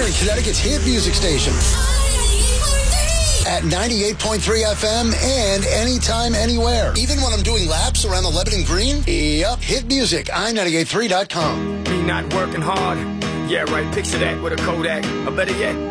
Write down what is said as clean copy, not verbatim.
Western Connecticut's hit music station. At 98.3 FM and anytime, anywhere. Even when I'm doing laps around the Lebanon Green? Yep. Hit music, i983.com. Me not working hard. Yeah, right. Picture that with a Kodak. Or better yet,